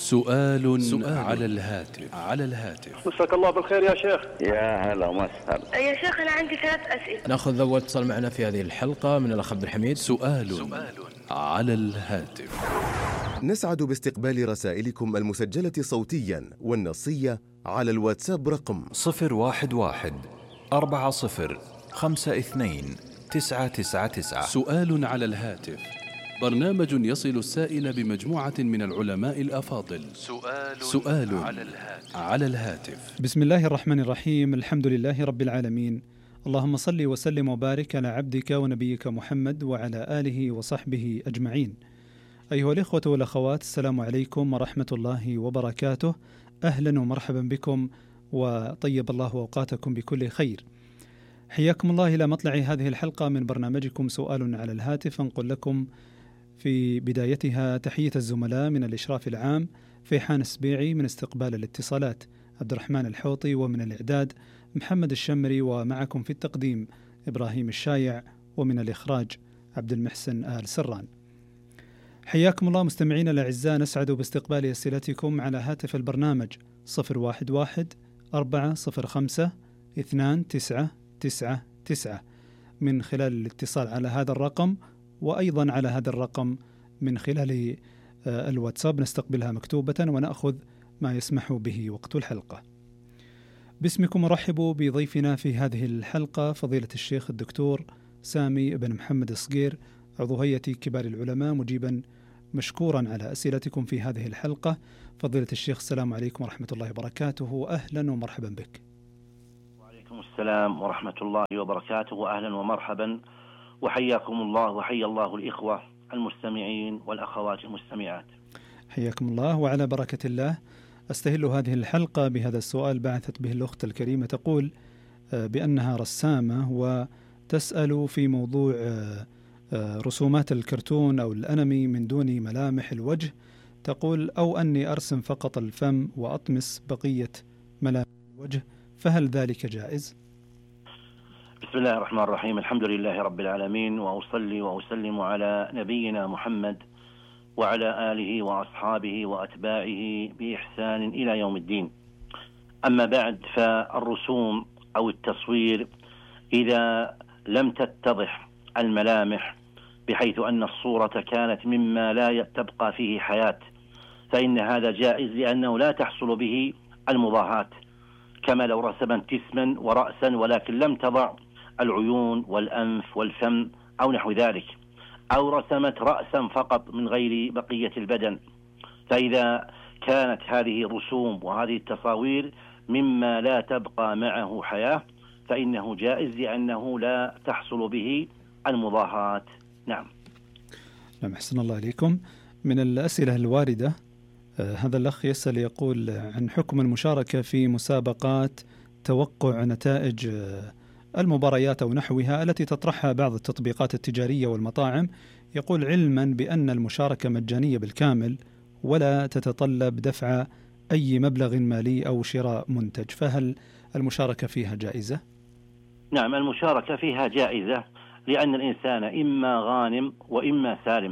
سؤال على الهاتف. مساك الله بالخير يا شيخ. يا هلا وسهلا يا شيخ أنا عندي 3 أسئلة. نأخذ أول اتصال معنا في هذه الحلقة من الأخ عبد الحميد. سؤال على الهاتف. نسعد باستقبال رسائلكم المسجلة صوتيا والنصية على الواتساب رقم 011-4052-999. سؤال على الهاتف، برنامج يصل السائل بمجموعة من العلماء الأفاضل. سؤال على الهاتف. بسم الله الرحمن الرحيم. الحمد لله رب العالمين، اللهم صل وسلم وبارك على عبدك ونبيك محمد وعلى آله وصحبه أجمعين. أيها الإخوة والأخوات، السلام عليكم ورحمة الله وبركاته. أهلا ومرحبا بكم، وطيب الله أوقاتكم بكل خير. حياكم الله إلى مطلع هذه الحلقة من برنامجكم سؤال على الهاتف. أنقل لكم في بدايتها تحية الزملاء من الإشراف العام فيحان السبيعي، من استقبال الاتصالات عبد الرحمن الحوطي، ومن الإعداد محمد الشمري، ومعكم في التقديم إبراهيم الشايع، ومن الإخراج عبد المحسن آل سران. حياكم الله مستمعين الأعزاء، نسعد باستقبال أسئلتكم على هاتف البرنامج 011-405-2999 من خلال الاتصال على هذا الرقم، وأيضا على هذا الرقم من خلال الواتساب نستقبلها مكتوبة ونأخذ ما يسمح به وقت الحلقة. باسمكم أرحب بضيفنا في هذه الحلقة فضيلة الشيخ الدكتور سامي بن محمد الصقير، عضو هيئة كبار العلماء، مجيبا مشكورا على أسئلتكم في هذه الحلقة. فضيلة الشيخ، السلام عليكم ورحمة الله وبركاته، أهلا ومرحبا بك. وعليكم السلام ورحمة الله وبركاته، أهلا ومرحبا، وحياكم الله وحيا الله الإخوة المستمعين والأخوات المستمعات. حياكم الله. وعلى بركة الله أستهل هذه الحلقة بهذا السؤال بعثت به الأخت الكريمة، تقول بأنها رسامة وتسأل في موضوع رسومات الكرتون أو الأنمي من دون ملامح الوجه. تقول أو أني أرسم فقط الفم وأطمس بقية ملامح الوجه، فهل ذلك جائز؟ بسم الله الرحمن الرحيم، الحمد لله رب العالمين، وأصلي وأسلم على نبينا محمد وعلى آله وأصحابه وأتباعه بإحسان إلى يوم الدين. أما بعد، فالرسوم أو التصوير إذا لم تتضح الملامح بحيث أن الصورة كانت مما لا تبقى فيه حياة، فإن هذا جائز، لأنه لا تحصل به المضاهاة، كما لو رسمت جسما ورأسا ولكن لم تضع العيون والأنف والفم أو نحو ذلك، أو رسمت رأسا فقط من غير بقية البدن. فإذا كانت هذه الرسوم وهذه التصاوير مما لا تبقى معه حياة فإنه جائز، لأنه لا تحصل به المضاهاة. نعم. أحسن الله عليكم. من الأسئلة الواردة هذا الأخ يسأل، يقول عن حكم المشاركة في مسابقات توقع نتائج المباريات أو نحوها التي تطرحها بعض التطبيقات التجارية والمطاعم. يقول علما بأن المشاركة مجانية بالكامل ولا تتطلب دفع أي مبلغ مالي أو شراء منتج، فهل المشاركة فيها جائزة؟ نعم، المشاركة فيها جائزة، لأن الإنسان إما غانم وإما سالم،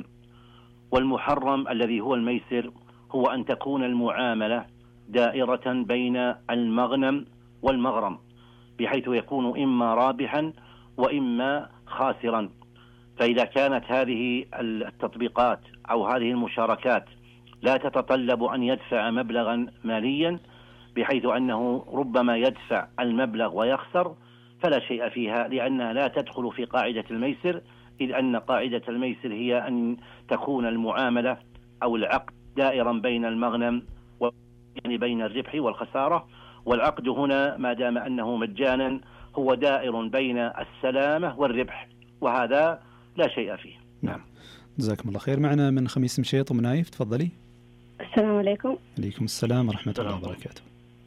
والمحرم الذي هو الميسر هو أن تكون المعاملة دائرة بين المغنم والمغرم، بحيث يكون إما رابحا وإما خاسرا. فإذا كانت هذه التطبيقات أو هذه المشاركات لا تتطلب أن يدفع مبلغا ماليا بحيث أنه ربما يدفع المبلغ ويخسر، فلا شيء فيها، لأنها لا تدخل في قاعدة الميسر، إذ أن قاعدة الميسر هي أن تكون المعاملة أو العقد دائرا بين المغنم يعني بين الربح والخسارة، والعقد هنا ما دام أنه مجانا هو دائر بين السلامة والربح، وهذا لا شيء فيه. نعم، جزاكم الله خير. معنا من خميس مشيط ومنايف، تفضلي. السلام عليكم. عليكم السلام ورحمة الله وبركاته.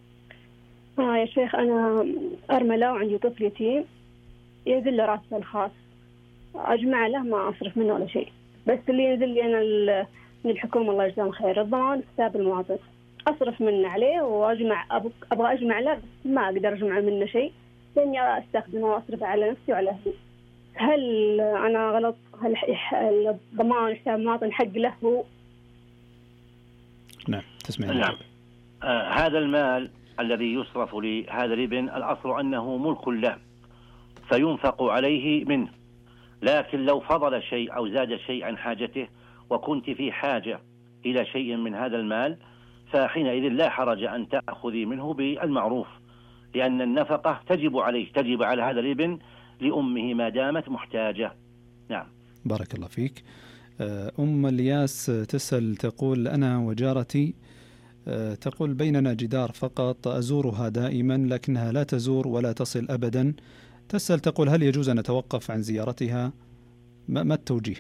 يا شيخ، أنا أرملة وعندي طفل يتيم ينزل له راتب الخاص، أجمع له ما أصرف منه ولا شيء، بس اللي ينزل لي أنا من الحكومة الله يجزاهم خير الضمان حساب المواطن، أصرف منه عليه وأجمع، أبغى أجمع له ما أقدر أجمع منه شيء لأني أستخدمه وأصرف على نفسي وعلى أهلي. هل أنا غلط؟ هل الضمان حساب المواطن حق له هو؟ نعم تسمعين. نعم. هذا المال الذي يصرف لهذا الابن الأصل أنه ملك له فينفق عليه منه، لكن لو فضل شيء أو زاد شيء عن حاجته وكنت في حاجة إلى شيء من هذا المال فحينئذ لا حرج أن تأخذي منه بالمعروف، لأن النفقة تجب على هذا الابن لأمه ما دامت محتاجة. نعم. بارك الله فيك. أم الياس تسأل تقول أنا وجارتي تقول بيننا جدار فقط أزورها دائما لكنها لا تزور ولا تصل أبدا. تسأل تقول هل يجوز أن نتوقف عن زيارتها؟ ما التوجيه؟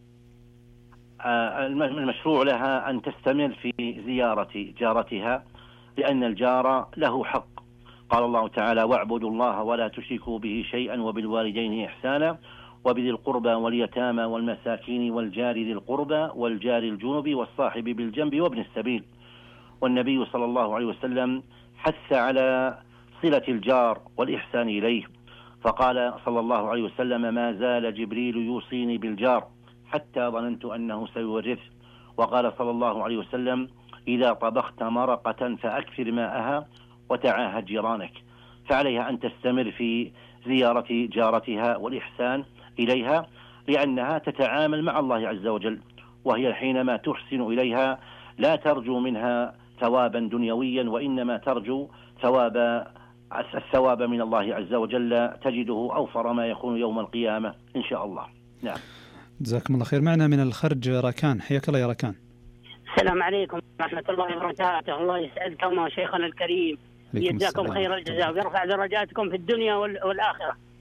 المشروع لها أن تستمر في زيارة جارتها لأن الجار له حق. قال الله تعالى واعبدوا الله ولا تشركوا به شيئا وبالوالدين إحسانا وبذي القربى واليتامى والمساكين والجار ذي القربى والجار الجنب والصاحب بالجنب وابن السبيل. والنبي صلى الله عليه وسلم حث على صلة الجار والإحسان إليه، فقال صلى الله عليه وسلم ما زال جبريل يوصيني بالجار حتى ظننت أنه سيورث. وقال صلى الله عليه وسلم إذا طبخت مرقة فأكثر ماءها وتعاهد جيرانك. فعليها أن تستمر في زيارة جارتها والإحسان إليها لأنها تتعامل مع الله عز وجل، وهي حينما تحسن إليها لا ترجو منها ثوابا دنيويا وإنما ترجو الثواب من الله عز وجل تجده أوفر ما يكون يوم القيامة إن شاء الله. نعم. جزاكم الله خير. معنا من الخرج ركان، حياك الله يا ركان. السلام عليكم ورحمة الله وبركاته. الله يسعدكم وشيخنا الكريم، يجزاكم خير الجزاء ويرفع درجاتكم في الدنيا والآخرة.